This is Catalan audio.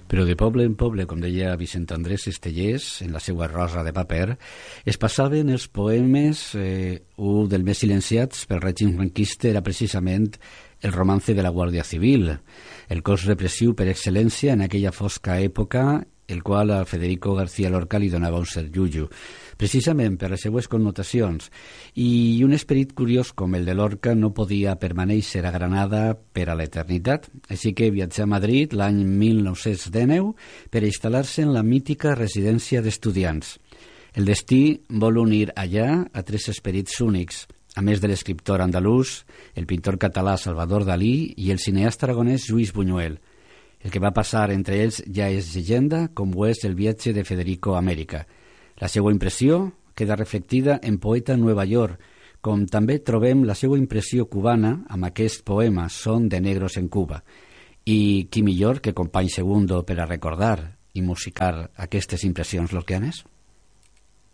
Però de poble en poble, com deia Vicent Andrés Estellers, en la seva rosa de paper, es passaven els poemes. Un dels més silenciats pel règim franquista era precisament el romance de la Guàrdia Civil, el cos repressiu per excel·lència en aquella fosca època, el qual a Federico García Lorca li donava un cert llullo, precisament per les seues connotacions, i un esperit curiós com el de Lorca no podia permanèixer a Granada per a l'eternitat, així que viatjà a Madrid l'any 1919 per instal·lar-se en la mítica residència d'estudiants. El destí vol unir allà a tres esperits únics, a més de l'escriptor andalús, el pintor català Salvador Dalí i el cineasta aragonès Lluís Buñuel. El que va passar entre ells ja és llegenda, com ho és el viatge de Federico a Amèrica. La seva impressió queda reflectida en Poeta en Nueva York, com també trobem la seva impressió cubana amb aquest poema Son de negros en Cuba. I qui millor que company Segundo per a recordar i musicar aquestes impressions lorquianes?